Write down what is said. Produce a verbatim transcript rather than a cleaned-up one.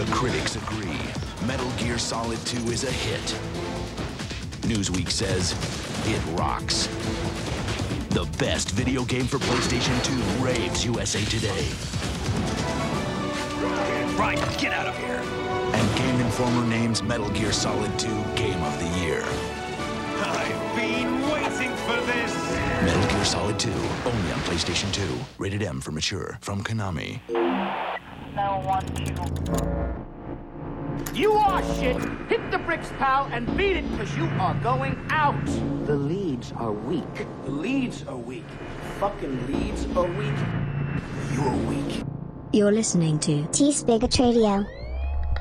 The critics agree. Metal Gear Solid two is a hit. Newsweek says it rocks. The best video game for PlayStation two raves U S A Today. Right, get out of here. And Game Informer names Metal Gear Solid two Game of the Year. I've been waiting for this. Metal Gear Solid two, only on PlayStation two. Rated M for mature, from Konami. nine one two. You are shit! Hit the bricks, pal, and beat it, because you are going out! The leads are weak. The leads are weak. Fucking leads are weak. You're weak. You're listening to T-Spigot Radio.